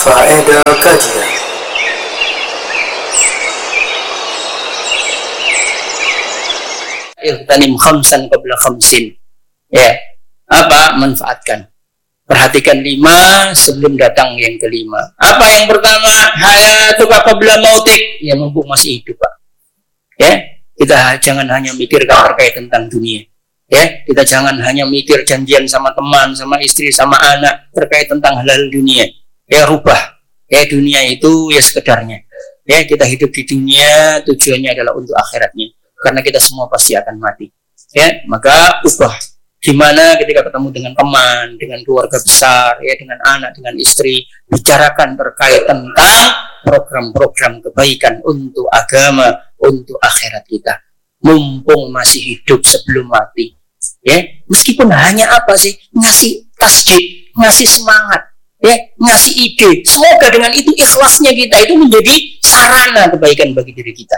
Faedah kajian. Ightanim khamsan qabla khamsin. Ya, apa? Manfaatkan. Perhatikan 5 sebelum datang yang kelima. Apa yang pertama? Hayatuka qabla mautik. Ya, mumpung masih hidup, Pak. Ya, kita jangan hanya mikirkan terkait tentang dunia. Ya, kita jangan hanya mikir janjian sama teman, sama istri, sama anak terkait tentang hal-hal dunia. Ya, rubah. Ya, dunia itu ya sekedarnya. Ya, kita hidup di dunia tujuannya adalah untuk akhiratnya. Karena kita semua pasti akan mati. Ya, maka ubah. Gimana ketika ketemu dengan teman, dengan keluarga besar, ya, dengan anak, dengan istri, bicarakan terkait tentang program-program kebaikan untuk agama, untuk akhirat kita. Mumpung masih hidup sebelum mati. Ya, meskipun hanya apa sih? Ngasih tasjid, ngasih semangat, ya, ngasih ide. Semoga dengan itu ikhlasnya kita itu menjadi sarana kebaikan bagi diri kita.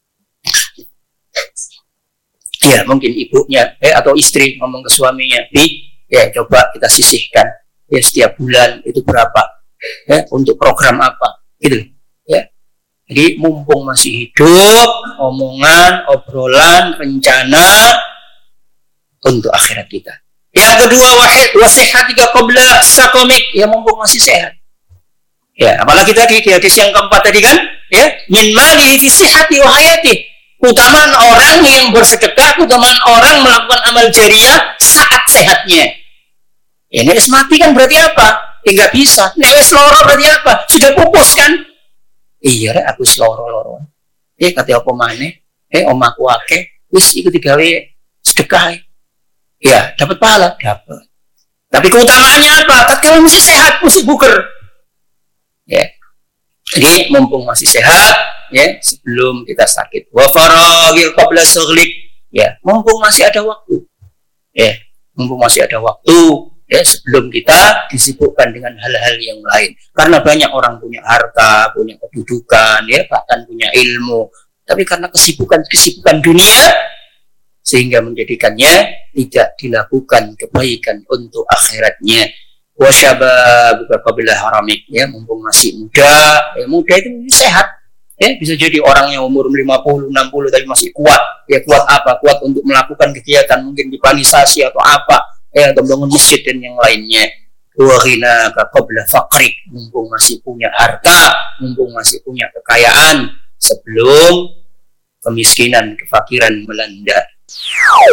Ya, mungkin ibunya atau istri ngomong ke suaminya, ya coba kita sisihkan ya setiap bulan itu berapa, ya untuk program apa, gitu ya. Jadi mumpung masih hidup, omongan, obrolan, rencana untuk akhirat kita. Yang kedua, wasihatika qabla sakomik, ya mumpung masih sehat. Ya, apalagi tadi di hadis yang keempat tadi kan, ya, min mali fi sihhati wa hayati. Utamaan orang yang bersedekah, utamaan orang melakukan amal jariah saat sehatnya. Ya, nek wis mati kan berarti apa? Ya nggak bisa. Nek wis loro berarti apa? Sudah pupus kan? Iya, rek aku loro. Ya kate apa maneh? Omaku akeh, wis iku digawe sedekah. Ya, dapat pahala, dapat. Tapi keutamaannya apa? Tatkala masih sehat, masih buger. Ya. Jadi mumpung masih sehat, ya, sebelum kita sakit. Wa faragil qabla sughlik. Ya, mumpung masih ada waktu. Ya, mumpung masih ada waktu, ya, sebelum kita disibukkan dengan hal-hal yang lain. Karena banyak orang punya harta, punya kedudukan, ya, bahkan punya ilmu. Tapi karena kesibukan dunia, sehingga menjadikannya tidak dilakukan kebaikan untuk akhiratnya. Wa syababuka qabla haramik, ya, mumpung masih muda, ya, muda itu sehat, ya, bisa jadi orang yang umur 50, 60 tapi masih kuat, ya, kuat apa? Kuat untuk melakukan kegiatan mungkin di panisasi atau apa, ya, atau bangun masjid dan yang lainnya. Wa ghinaka qabla faqrik, mumpung masih punya harta, mumpung masih punya kekayaan sebelum kemiskinan, kefakiran melanda.